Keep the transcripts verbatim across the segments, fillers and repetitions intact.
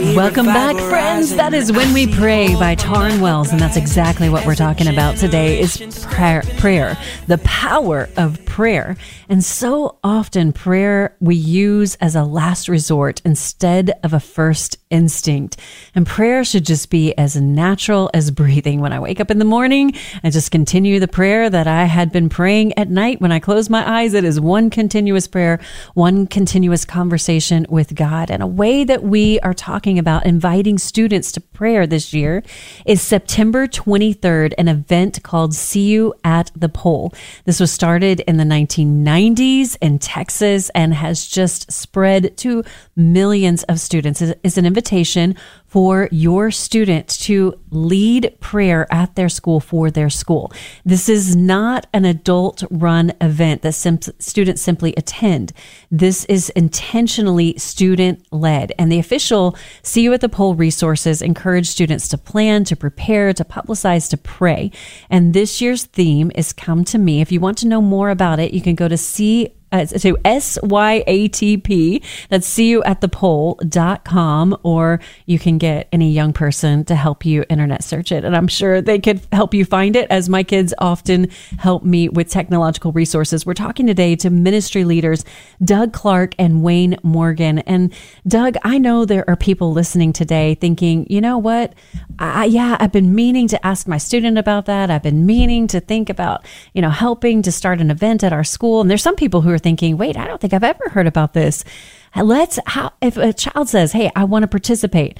Welcome back, friends. That is When We Pray by Taryn Wells, and that's exactly what we're talking about today is prayer, prayer, the power of prayer. And so often prayer we use as a last resort instead of a first instinct. And prayer should just be as natural as breathing. When I wake up in the morning, I just continue the prayer that I had been praying at night. When I close my eyes, it is one continuous prayer, one continuous conversation with God. And a way that we are talking about inviting students to prayer this year is September twenty-third, an event called See You at the Pole. This was started in the nineteen nineties in Texas and has just spread to millions of students. It's an invitation for your student to lead prayer at their school for their school. This is not an adult-run event that sim- students simply attend. This is intentionally student-led, and the official See You at the Pole resources encourage students to plan, to prepare, to publicize, to pray. And this year's theme is Come to Me. If you want to know more about it, you can go to see Uh, to S Y A T P, that's see you at the pole dot com, or you can get any young person to help you internet search it. And I'm sure they could help you find it, as my kids often help me with technological resources. We're talking today to ministry leaders, Doug Clark and Wayne Morgan. And Doug, I know there are people listening today thinking, you know what? I, yeah, I've been meaning to ask my student about that. I've been meaning to think about, you know, helping to start an event at our school. And there's some people who are thinking, wait, I don't think I've ever heard about this. Let's, how, if a child says, hey, I want to participate,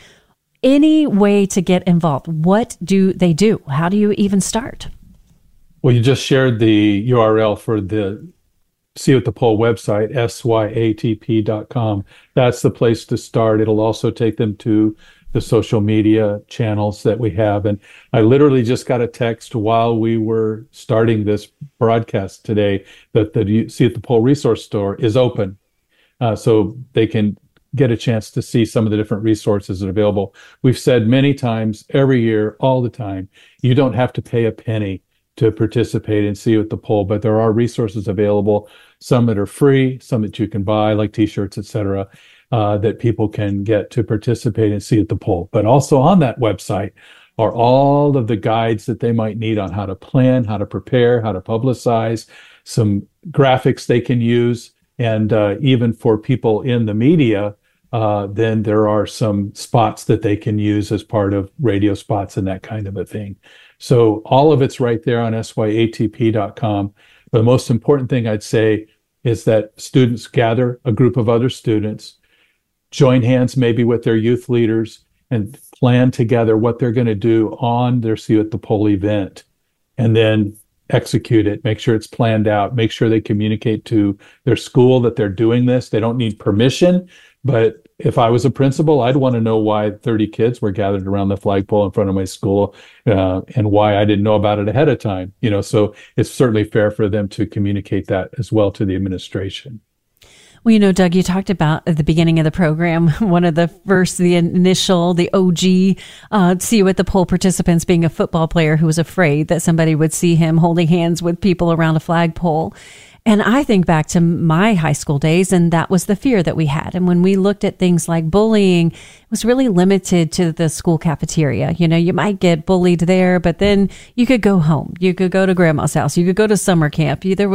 any way to get involved, what do they do? How do you even start? Well, you just shared the U R L for the See You at the Pole website, S Y A T P dot com. That's the place to start. It'll also take them to the social media channels that we have. And I literally just got a text while we were starting this broadcast today that the See at the Pole resource store is open. Uh, so they can get a chance to see some of the different resources that are available. We've said many times, every year, all the time, you don't have to pay a penny to participate in See You at the Pole, but there are resources available, some that are free, some that you can buy, like t-shirts, et cetera, uh, that people can get to participate in See You at the Pole. But also on that website are all of the guides that they might need on how to plan, how to prepare, how to publicize, some graphics they can use, and uh, even for people in the media, uh, then there are some spots that they can use as part of radio spots and that kind of a thing. So all of it's right there on S Y A T P dot com. But the most important thing I'd say is that students gather a group of other students, join hands maybe with their youth leaders, and plan together what they're going to do on their See You at the Pole event, and then execute it, make sure it's planned out, make sure they communicate to their school that they're doing this. They don't need permission, but if I was a principal, I'd want to know why thirty kids were gathered around the flagpole in front of my school, uh, and why I didn't know about it ahead of time. You know, so it's certainly fair for them to communicate that as well to the administration. Well, you know, Doug, you talked about at the beginning of the program, one of the first, the initial, the O G, uh, See You at the Pole participants being a football player who was afraid that somebody would see him holding hands with people around a flagpole. And I think back to my high school days, and that was the fear that we had. And when we looked at things like bullying, it was really limited to the school cafeteria. You know, you might get bullied there, but then you could go home. You could go to grandma's house. You could go to summer camp. You, there